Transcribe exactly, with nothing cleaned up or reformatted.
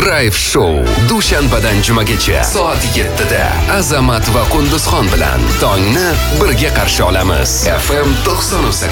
Drive Show dushanbadan jumagacha soat yettida Azamat va Qunduzxon bilan tongni birga qarshi olamiz. F M to'qson sakkiz